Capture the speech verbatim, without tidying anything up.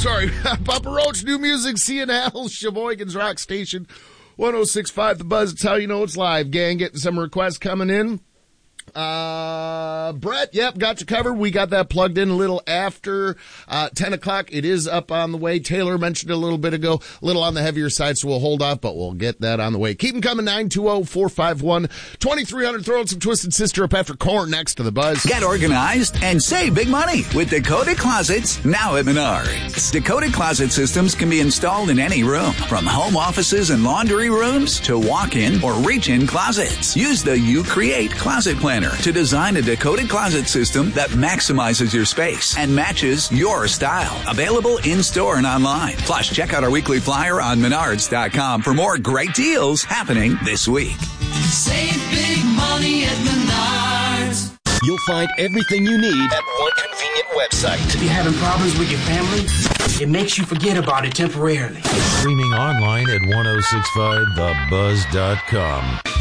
Sorry, Papa Roach, new music, C N L, Sheboygan's Rock Station, one oh six point five The Buzz. It's how you know it's live, gang. Getting some requests coming in. Uh, Brett, yep, got you covered. We got that plugged in a little after, uh, ten o'clock. It is up on the way. Taylor mentioned it a little bit ago, a little on the heavier side, so we'll hold off, but we'll get that on the way. Keep them coming, nine two zero, four five one, two three zero zero. Throwing some Twisted Sister up after Korn next to The Buzz. Get organized and save big money with Dakota Closets, now at Menards. Dakota Closet systems can be installed in any room, from home offices and laundry rooms to walk-in or reach-in closets. Use the You Create Closet Planner to design a Dakota Closet system that maximizes your space and matches your style. Available in-store and online. Plus, check out our weekly flyer on menards dot com for more great deals happening this week. Save big money at Menards. You'll find everything you need at one convenient website. If you're having problems with your family, it makes you forget about it temporarily. Streaming online at ten sixty-five the buzz dot com.